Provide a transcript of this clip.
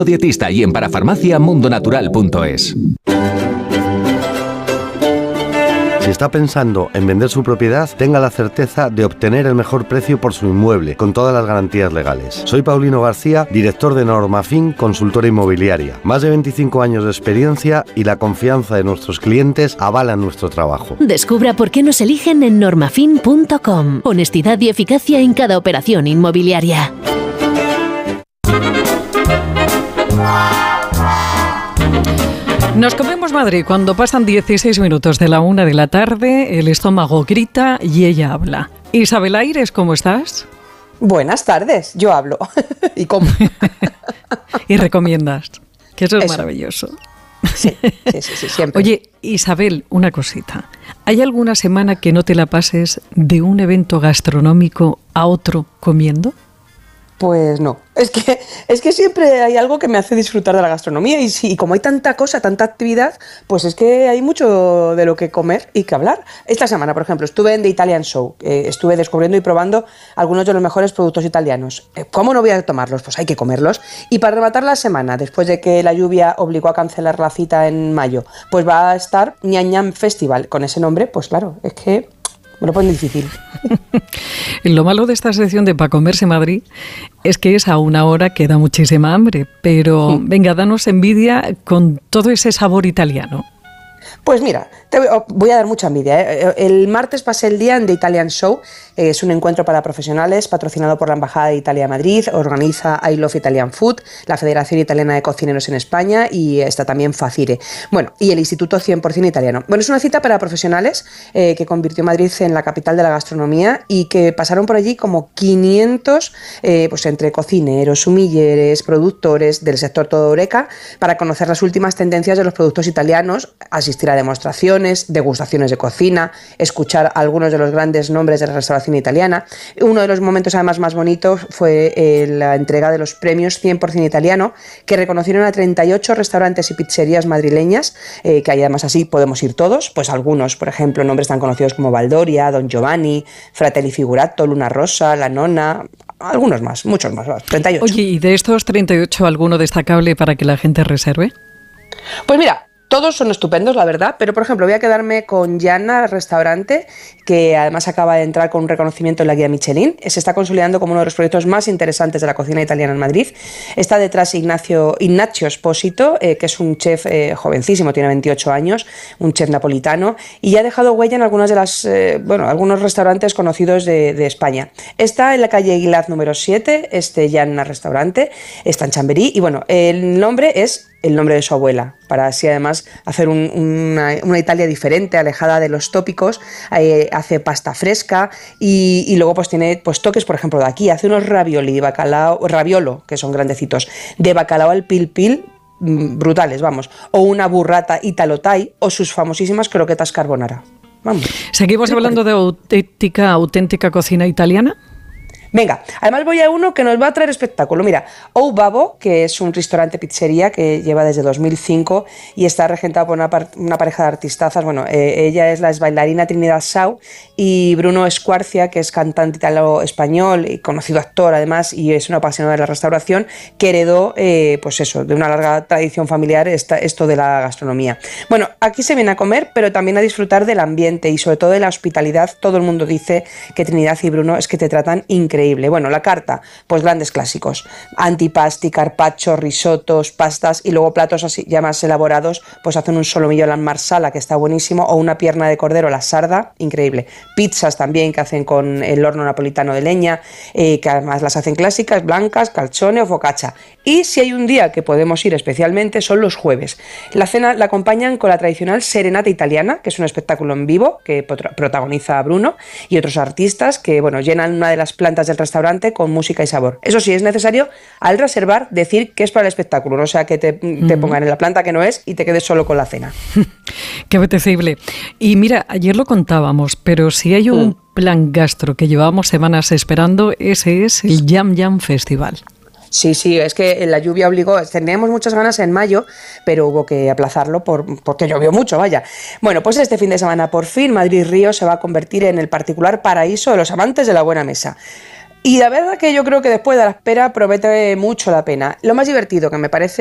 Dietista y en Parafarmacia mundonatural.es. Si está pensando en vender su propiedad, tenga la certeza de obtener el mejor precio por su inmueble, con todas las garantías legales. Soy Paulino García, director de Normafin, consultora inmobiliaria. Más de 25 años de experiencia y la confianza de nuestros clientes avalan nuestro trabajo. Descubra por qué nos eligen en normafin.com. Honestidad y eficacia en cada operación inmobiliaria. Nos comemos Madrid cuando pasan 16 minutos de la 1 de la tarde, el estómago grita y ella habla. Isabel Aires, ¿cómo estás? Buenas tardes, yo hablo. ¿Y cómo? Y recomiendas, que eso es maravilloso. Sí, siempre. Oye, Isabel, una cosita. ¿Hay alguna semana que no te la pases de un evento gastronómico a otro comiendo? Pues no, es que siempre hay algo que me hace disfrutar de la gastronomía y como hay tanta cosa, tanta actividad, pues es que hay mucho de lo que comer y que hablar. Esta semana, por ejemplo, estuve en The Italian Show, estuve descubriendo y probando algunos de los mejores productos italianos. ¿Cómo no voy a tomarlos? Pues hay que comerlos. Y para rematar la semana, después de que la lluvia obligó a cancelar la cita en mayo, pues va a estar Ñam Ñam Festival. Con ese nombre, pues claro, es que me lo pone difícil. Lo malo de esta sección de Pa' Comerse Madrid es que es a una hora que da muchísima hambre, pero venga, danos envidia con todo ese sabor italiano. Pues mira, te voy a dar mucha envidia. El martes pasé el día en The Italian Show, es un encuentro para profesionales patrocinado por la Embajada de Italia de Madrid, organiza I Love Italian Food, la Federación Italiana de Cocineros en España y está también Facire. Bueno, y el Instituto 100% Italiano. Bueno, es una cita para profesionales que convirtió Madrid en la capital de la gastronomía y que pasaron por allí como 500, pues entre cocineros, sumilleres, productores del sector todo Horeca, para conocer las últimas tendencias de los productos italianos, asistir a demostraciones, degustaciones de cocina, escuchar a algunos de los grandes nombres de la restauración italiana. Uno de los momentos además más bonitos fue la entrega de los premios 100% Italiano, que reconocieron a 38 restaurantes y pizzerías madrileñas, que hay además así podemos ir todos, pues algunos, por ejemplo, nombres tan conocidos como Valdoria, Don Giovanni, Fratelli Figurato, Luna Rosa, La Nonna, algunos más, muchos más, 38. Oye, ¿y de estos 38 alguno destacable para que la gente reserve? Pues mira, todos son estupendos, la verdad, pero por ejemplo voy a quedarme con Gianna Restaurante, que además acaba de entrar con un reconocimiento en la guía Michelin. Se está consolidando como uno de los proyectos más interesantes de la cocina italiana en Madrid. Está detrás Ignacio Espósito, que es un chef jovencísimo, tiene 28 años, un chef napolitano, y ya ha dejado huella en algunas de las, algunos restaurantes conocidos de España. Está en la calle Aguilar número 7, Gianna Restaurante, está en Chamberí, y bueno, el nombre es el nombre de su abuela, para así además hacer una Italia diferente, alejada de los tópicos. Hace pasta fresca y luego pues tiene pues toques, por ejemplo, de aquí, hace unos ravioli de bacalao, raviolo, que son grandecitos, de bacalao al pil pil, brutales, vamos, o una burrata italo-thai o sus famosísimas croquetas carbonara. Vamos. ¿Seguimos hablando de auténtica cocina italiana? Venga, además voy a uno que nos va a traer espectáculo. Mira, O Babo, que es un restaurante pizzería que lleva desde 2005 y está regentado por una pareja de artistazas. Bueno, ella es la bailarina Trinidad Sau y Bruno Escuarcia, que es cantante italo-español y conocido actor además y es un apasionado de la restauración, que heredó, pues eso, de una larga tradición familiar esto de la gastronomía. Bueno, aquí se viene a comer, pero también a disfrutar del ambiente y sobre todo de la hospitalidad. Todo el mundo dice que Trinidad y Bruno es que te tratan increíble. Bueno, la carta, pues grandes clásicos, antipasti, carpaccio, risotos, pastas y luego platos así ya más elaborados, pues hacen un solomillo alla marsala que está buenísimo o una pierna de cordero, la sarda, increíble. Pizzas también que hacen con el horno napolitano de leña, que además las hacen clásicas, blancas, calzone o focaccia. Y si hay un día que podemos ir especialmente son los jueves. La cena la acompañan con la tradicional serenata italiana, que es un espectáculo en vivo que protagoniza Bruno y otros artistas que bueno, llenan una de las plantas del restaurante con música y sabor. Eso sí, es necesario al reservar decir que es para el espectáculo, no sea que te pongan en la planta que no es y te quedes solo con la cena. Qué apetecible. Y mira, ayer lo contábamos, pero si hay un plan gastro que llevábamos semanas esperando, ese es el Ñam Ñam Festival. Sí, es que la lluvia obligó, teníamos muchas ganas en mayo, pero hubo que aplazarlo porque llovió mucho, vaya. Bueno, pues este fin de semana por fin Madrid Río se va a convertir en el particular paraíso de los amantes de la buena mesa. Y la verdad que yo creo que después de la espera promete mucho la pena. Lo más divertido que me parece